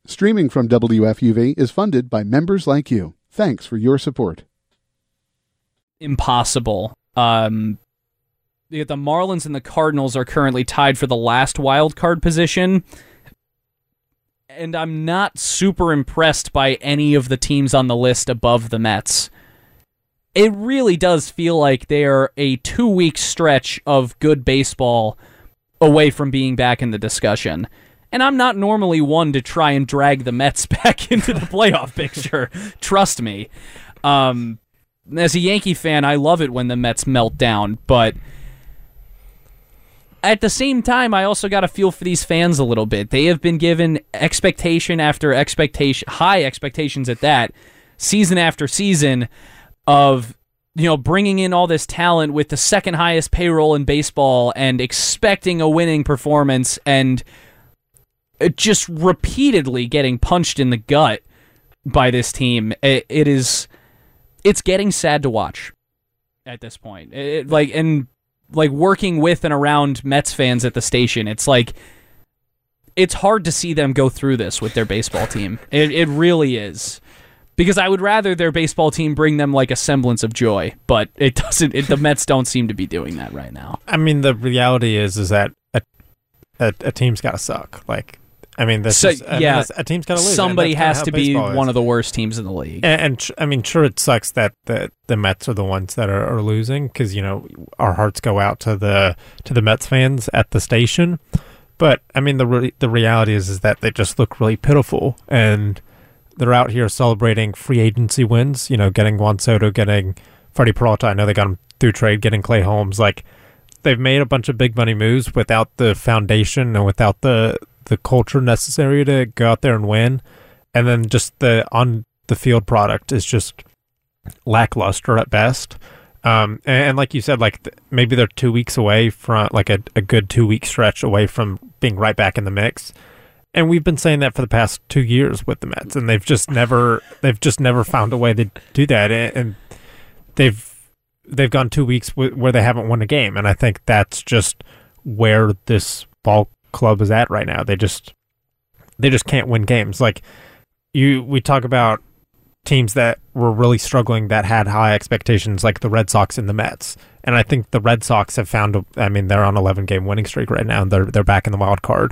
Streaming from WFUV is funded by members like you. Thanks for your support. Impossible. The Marlins and the Cardinals are currently tied for the last wild card position, and I'm not super impressed by any of the teams on the list above the Mets. It really does feel like they are a 2-week stretch of good baseball away from being back in the discussion. And I'm not normally one to try and drag the Mets back into the playoff picture. Trust me. As a Yankee fan, I love it when the Mets melt down, but at the same time, I also got to feel for these fans a little bit. They have been given expectation after expectation, high expectations at that, season after season of, bringing in all this talent with the second highest payroll in baseball and expecting a winning performance and just repeatedly getting punched in the gut by this team. It's getting sad to watch at this point. Working with and around Mets fans at the station, it's hard to see them go through this with their baseball team. It really is. Because I would rather their baseball team bring them a semblance of joy, but it doesn't. The Mets don't seem to be doing that right now. I mean, the reality is that a team's got to suck. A team's got to lose. Somebody has to be one of the worst teams in the league. And sure, it sucks that the Mets are the ones that are losing because our hearts go out to the Mets fans at the station. But I mean, the reality is that they just look really pitiful, and they're out here celebrating free agency wins. Getting Juan Soto, getting Freddie Peralta. I know they got him through trade, getting Clay Holmes. They've made a bunch of big money moves without the foundation and without the culture necessary to go out there and win, and then just the on the field product is just lackluster at best. And like you said, maybe they're 2 weeks away from a good 2-week stretch away from being right back in the mix. And we've been saying that for the past 2 years with the Mets, and they've just never found a way to do that. And they've gone 2 weeks where they haven't won a game, and I think that's just where this ball club is at right now. They just can't win games. We talk about teams that were really struggling that had high expectations, like the Red Sox and the Mets. And I think the Red Sox have found they're on 11-game winning streak right now, and they're back in the wild card.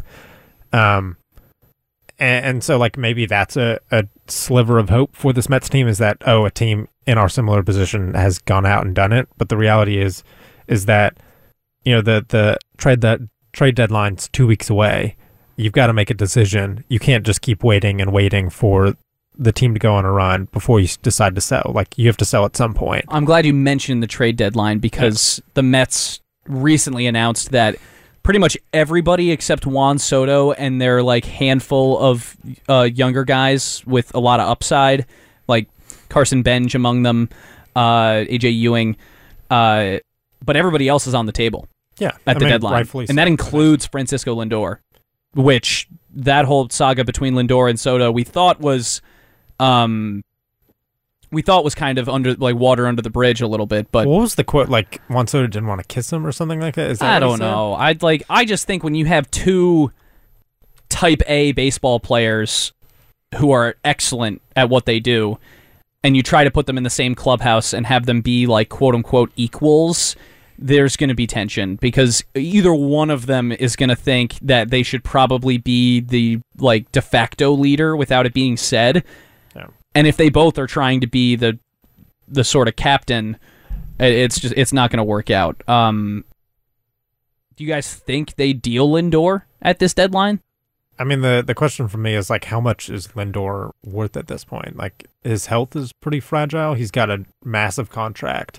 And so maybe that's a sliver of hope for this Mets team, is that a team in our similar position has gone out and done it. But the reality is that the trade deadline's 2 weeks away. You've got to make a decision. You can't just keep waiting and waiting for the team to go on a run before you decide to sell. You have to sell at some point. I'm glad you mentioned the trade deadline because the Mets recently announced that pretty much everybody except Juan Soto and their handful of younger guys with a lot of upside, like Carson Bench among them, AJ Ewing, but everybody else is on the table. Yeah, at the deadline, and that includes Francisco Lindor, which that whole saga between Lindor and Soto we thought was kind of under water under the bridge a little bit. But what was the quote? Juan Soto didn't want to kiss him or something like that? Is that I don't know. I just think when you have two Type A baseball players who are excellent at what they do, and you try to put them in the same clubhouse and have them be quote unquote equals, there's going to be tension because either one of them is going to think that they should probably be the de facto leader without it being said. Yeah. And if they both are trying to be the sort of captain, it's not going to work out. Do you guys think they deal Lindor at this deadline? I mean, the question for me is how much is Lindor worth at this point? His health is pretty fragile. He's got a massive contract.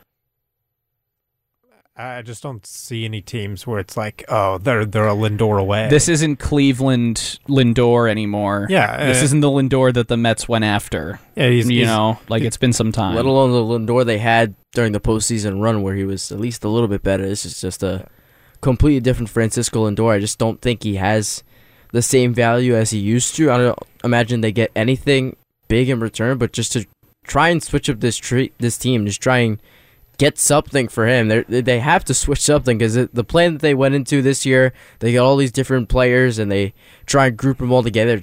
I just don't see any teams where it's they're a Lindor away. This isn't Cleveland Lindor anymore. Yeah. This isn't the Lindor that the Mets went after. Yeah, it's been some time. Let alone the Lindor they had during the postseason run where he was at least a little bit better. This is just a completely different Francisco Lindor. I just don't think he has the same value as he used to. I don't imagine they get anything big in return, but just to try and switch up this team, just try and get something for him. They have to switch something because the plan that they went into this year, they got all these different players and they try and group them all together.